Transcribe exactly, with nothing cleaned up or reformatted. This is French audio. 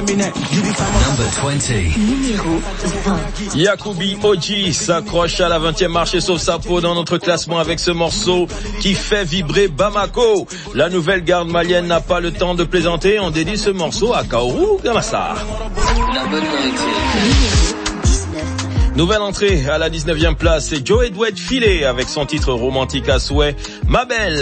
Number twenty. Numéro vingt. Yacoubi Oji s'accroche à la vingtième marche et sauve sa peau dans notre classement avec ce morceau qui fait vibrer Bamako. La nouvelle garde malienne n'a pas le temps de plaisanter. On dédie ce morceau à Kaoru Gamassa. La bonne nourriture. Nouvelle entrée à la dix-neuvième place, c'est Joe Edouard Filet avec son titre romantique à souhait, Ma Belle.